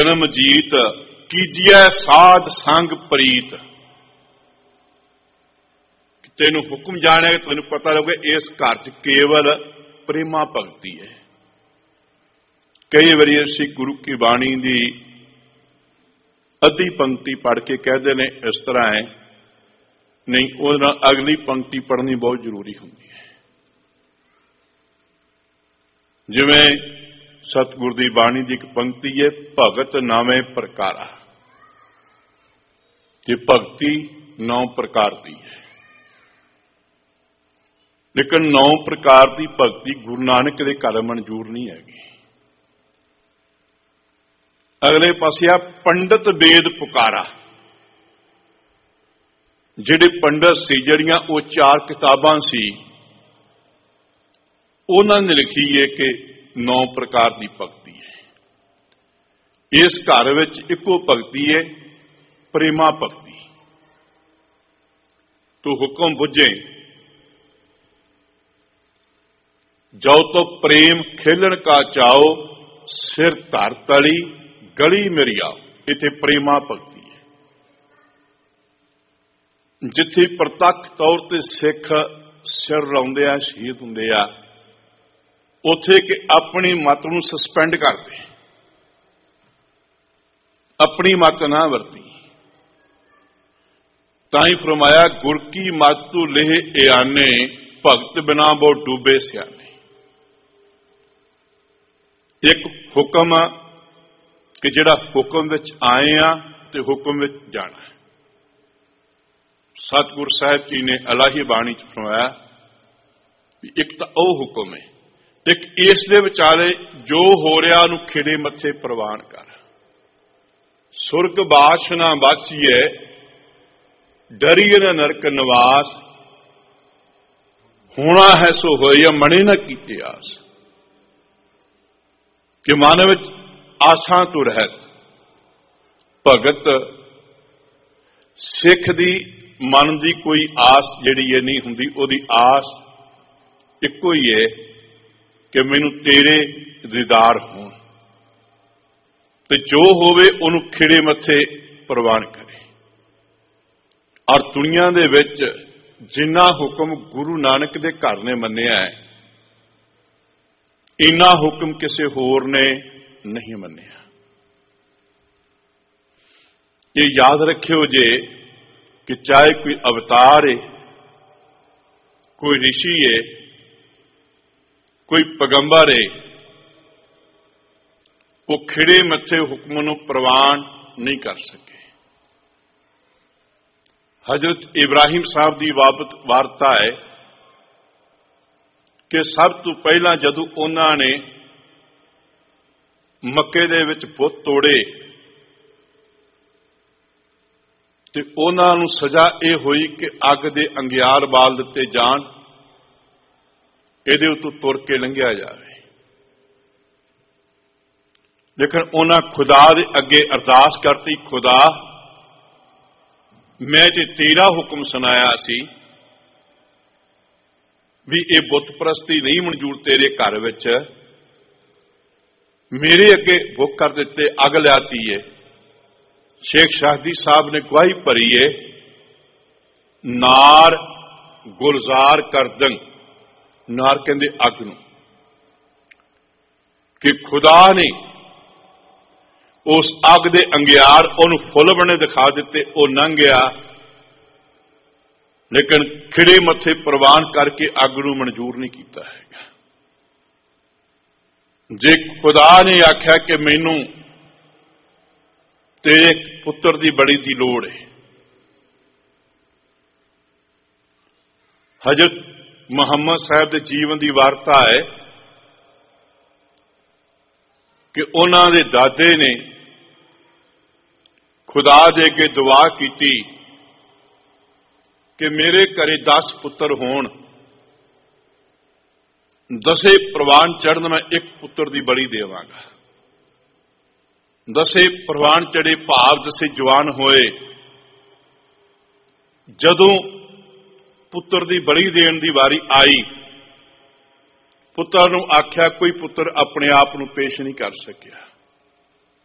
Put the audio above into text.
ਜਨਮ ਜੀਤ ਕੀਜੀਐ ਸਾਧ ਸੰਗ ਪ੍ਰੀਤ। ਤੈਨੂੰ ਹੁਕਮ ਜਾਣਿਆ, ਤੈਨੂੰ ਪਤਾ ਲੱਗੇ ਇਸ ਘਰ 'ਚ ਕੇਵਲ ਪ੍ਰੇਮਾ ਭਗਤੀ ਹੈ। ਕਈ ਵਾਰੀ ਅਸੀਂ ਗੁਰੂ ਕੀ ਬਾਣੀ ਦੀ ਅੱਧੀ ਪੰਕਤੀ ਪੜ੍ਹ ਕੇ ਕਹਿੰਦੇ ਨੇ ਇਸ ਤਰ੍ਹਾਂ ਹੈ, ਨਹੀਂ, ਉਹਦੇ ਨਾਲ ਅਗਲੀ ਪੰਕਤੀ ਪੜ੍ਹਨੀ ਬਹੁਤ ਜ਼ਰੂਰੀ ਹੁੰਦੀ ਹੈ। ਜਿਵੇਂ ਸਤਿਗੁਰ ਦੀ ਬਾਣੀ ਦੀ ਇੱਕ ਪੰਕਤੀ ਹੈ, ਭਗਤ ਨਾਵੇਂ ਪ੍ਰਕਾਰਾ, ਕਿ ਭਗਤੀ 9 ਪ੍ਰਕਾਰ ਦੀ ਹੈ, ਲੇਕਿਨ 9 ਪ੍ਰਕਾਰ ਦੀ ਭਗਤੀ ਗੁਰੂ ਨਾਨਕ ਦੇ ਘਰ ਮਨਜ਼ੂਰ ਨਹੀਂ ਹੈਗੀ। ਅਗਲੇ ਪਾਸੇ ਆ ਪੰਡਤ ਵੇਦ ਪੁਕਾਰਾ, ਜਿਹੜੇ ਪੰਡਤ ਸੀ, ਜਿਹੜੀਆਂ ਉਹ 4 ਕਿਤਾਬਾਂ ਸੀ, ਉਹਨਾਂ ਨੇ ਲਿਖੀ ਹੈ ਕਿ 9 ਪ੍ਰਕਾਰ ਦੀ ਭਗਤੀ ਹੈ। ਇਸ ਘਰ ਵਿੱਚ ਇੱਕੋ ਭਗਤੀ ਹੈ, ਪ੍ਰੇਮਾ ਭਗਤੀ। ਤੂੰ ਹੁਕਮ ਬੁੱਝੇ ਜੋ ਤੋ ਪ੍ਰੇਮ ਖੇਲਣ ਕਾ ਚਾਓ, ਸਿਰ ਧਰ ਤਲੀ ਗਲੀ ਮੇਰੀ ਆਓ। ਇੱਥੇ ਪ੍ਰੇਮਾ ਭਗਤੀ ਹੈ। ਜਿੱਥੇ ਪ੍ਰਤੱਖ ਤੌਰ ਤੇ ਸਿੱਖ ਸਿਰ ਲਾਉਂਦੇ ਆ, ਸ਼ਹੀਦ ਹੁੰਦੇ ਆ, ਉੱਥੇ ਕਿ ਆਪਣੀ ਮੱਤ ਨੂੰ ਸਸਪੈਂਡ ਕਰਦੇ, ਆਪਣੀ ਮੱਤ ਨਾ ਵਰਤੀ। ਤਾਂ ਹੀ ਫਰਮਾਇਆ ਗੁਰ ਕੀ ਮੱਤ ਤੂੰ ਲੇਹ ਇਆਨੇ, ਭਗਤ ਬਿਨਾ ਬਹੁ ਡੂਬੇ ਸਿਆਣੇ। ਇੱਕ ਹੁਕਮ ਕਿ ਜਿਹੜਾ ਹੁਕਮ ਵਿੱਚ ਆਏ ਆ ਤੇ ਹੁਕਮ ਵਿੱਚ ਜਾਣਾ। ਸਤਿਗੁਰ ਸਾਹਿਬ ਜੀ ਨੇ ਇਲਾਹੀ ਬਾਣੀ ਚ ਫਰਮਾਇਆ ਵੀ ਇੱਕ ਤਾਂ ਉਹ ਹੁਕਮ ਹੈ, ਇੱਕ ਇਸ ਦੇ ਵਿਚਾਲੇ ਜੋ ਹੋ ਰਿਹਾ ਉਹਨੂੰ ਖਿੜੇ ਮੱਥੇ ਪ੍ਰਵਾਨ ਕਰ। ਸੁਰਗ ਬਾਸ ਨਾ ਬਾਚੀਏ, ਡਰੀਏ ਨਾ ਨਰਕ ਨਿਵਾਸ, ਹੋਣਾ ਹੈ ਸੋ ਹੋਇਆ, ਮਣੇ ਨਾ ਕੀਤੇ ਆਸ। ਕਿ ਮਨ ਵਿੱਚ ਆਸਾਂ ਤੋਂ ਰਹਿਤ। ਭਗਤ ਸਿੱਖ ਦੀ ਮਨ ਦੀ ਕੋਈ ਆਸ ਜਿਹੜੀ ਇਹ ਨਹੀਂ ਹੁੰਦੀ, ਉਹਦੀ ਆਸ ਇੱਕੋ ਹੀ ਹੈ ਕਿ ਮੈਨੂੰ ਤੇਰੇ ਦੀਦਾਰ ਹੋਣ, ਤੇ ਜੋ ਹੋਵੇ ਉਹਨੂੰ ਖਿੜੇ ਮੱਥੇ ਪ੍ਰਵਾਨ ਕਰੇ। ਔਰ ਦੁਨੀਆ ਦੇ ਵਿੱਚ ਜਿੰਨਾ ਹੁਕਮ ਗੁਰੂ ਨਾਨਕ ਦੇ ਘਰ ਨੇ ਮੰਨਿਆ ਹੈ, ਇੰਨਾ ਹੁਕਮ ਕਿਸੇ ਹੋਰ ਨੇ ਨਹੀਂ ਮੰਨਿਆ। ਇਹ ਯਾਦ ਰੱਖਿਓ ਜੇ ਕਿ ਚਾਹੇ ਕੋਈ ਅਵਤਾਰ ਹੈ, ਕੋਈ ਰਿਸ਼ੀ ਹੈ, ਕੋਈ ਪੈਗੰਬਰ ਹੈ, ਉਹ ਖਿੜੇ ਮੱਥੇ ਹੁਕਮ ਨੂੰ ਪ੍ਰਵਾਨ ਨਹੀਂ ਕਰ ਸਕੇ। ਹਜ਼ਰਤ ਇਬਰਾਹਿਮ ਸਾਹਿਬ ਦੀ ਵਾਰਤਾ ਹੈ ਕਿ ਸਭ ਤੋਂ ਪਹਿਲਾਂ ਜਦੋਂ ਉਹਨਾਂ ਨੇ ਮੱਕੇ ਦੇ ਵਿੱਚ ਬੁੱਤ ਤੋੜੇ ਤੇ ਉਹਨਾਂ ਨੂੰ ਸਜ਼ਾ ਇਹ ਹੋਈ ਕਿ ਅੱਗ ਦੇ ਅੰਗਿਆਰ ਬਾਲ ਦਿੱਤੇ ਜਾਣ, ਇਹਦੇ ਉੱਤੋਂ ਤੁਰ ਕੇ ਲੰਘਿਆ ਜਾਵੇ। ਲੇਕਿਨ ਉਹਨਾਂ ਖੁਦਾ ਦੇ ਅੱਗੇ ਅਰਦਾਸ ਕਰਤੀ, ਖੁਦਾ ਮੈਂ ਤੇ ਤੇਰਾ ਹੁਕਮ ਸੁਣਾਇਆ ਸੀ ਵੀ ਇਹ ਬੁੱਤ ਪ੍ਰਸਤੀ ਨਹੀਂ ਮਨਜ਼ੂਰ ਤੇਰੇ ਘਰ ਵਿੱਚ, ਮੇਰੇ ਅੱਗੇ ਭੁੱਖ ਕਰ ਦਿੱਤੇ, ਅੱਗ ਲਿਆਤੀ ਹੈ। ਸ਼ੇਖ ਸ਼ਾਹਦੀ ਸਾਹਿਬ ਨੇ ਗਵਾਹੀ ਭਰੀ ਹੈ, ਨਾਰ ਗੁਲਜ਼ਾਰ ਕਰਦਨ, ਨਾਰ ਕਹਿੰਦੇ ਅੱਗ ਨੂੰ, ਕਿ ਖੁਦਾ ਨੇ ਉਸ ਅੱਗ ਦੇ ਅੰਗਿਆਰ ਉਹਨੂੰ ਫੁੱਲ ਬਣੇ ਦਿਖਾ ਦਿੱਤੇ, ਉਹ ਲੰਘ ਗਿਆ, ਲੇਕਿਨ ਖਿੜੇ ਮੱਥੇ ਪ੍ਰਵਾਨ ਕਰਕੇ ਅੱਗ ਨੂੰ ਮਨਜ਼ੂਰ ਨਹੀਂ ਕੀਤਾ ਹੈਗਾ। ਜੇ ਖੁਦਾ ਨੇ ਆਖਿਆ ਕਿ ਮੈਨੂੰ ਤੇਰੇ ਪੁੱਤਰ ਦੀ ਬੜੀ ਦੀ ਲੋੜ ਹੈ, ਹਜ਼ਰਤ ਮੁਹੰਮਦ ਸਾਹਿਬ ਦੇ ਜੀਵਨ ਦੀ ਵਾਰਤਾ ਹੈ ਕਿ ਉਹਨਾਂ ਦੇ ਦਾਦੇ ਨੇ ਖੁਦਾ ਦੇ ਅੱਗੇ ਦੁਆ ਕੀਤੀ ਕਿ ਮੇਰੇ ਘਰੇ 10 ਪੁੱਤਰ ਹੋਣ, 10 ਪ੍ਰਵਾਨ ਚੜ੍ਹਨ, ਮੈਂ ਇੱਕ ਪੁੱਤਰ ਦੀ ਬਲੀ ਦੇਵਾਂਗਾ। 10 ਪ੍ਰਵਾਨ ਚੜੇ, ਭਾਵ 10 ਜਵਾਨ ਹੋਏ। ਜਦੋਂ ਪੁੱਤਰ ਦੀ ਬਲੀ ਦੇਣ ਦੀ ਵਾਰੀ ਆਈ, ਪੁੱਤਰ ਨੂੰ ਆਖਿਆ, ਕੋਈ ਪੁੱਤਰ ਆਪਣੇ ਆਪ ਨੂੰ ਪੇਸ਼ ਨਹੀਂ ਕਰ ਸਕਿਆ।